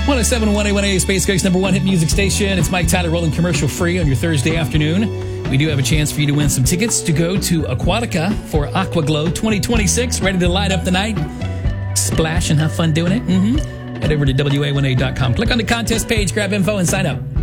107.1A Space Coast's number one hit music station. It's Mike Tyler rolling commercial free on your Thursday afternoon. We do have a chance for you to win some tickets to go to Aquatica for Aquaglow 2026. Ready to light up the night, splash, and have fun doing it? Head over to WA1A.com. Click on the contest page, grab info, and sign up.